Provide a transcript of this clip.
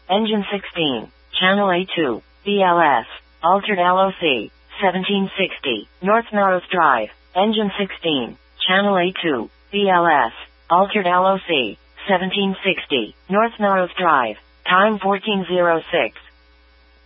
Engine 16, Channel A2, BLS, Altered LOC, 1760, North Melrose Drive. Engine 16, Channel A2, BLS, Altered LOC, 1760, North Melrose Drive. Time 14:06.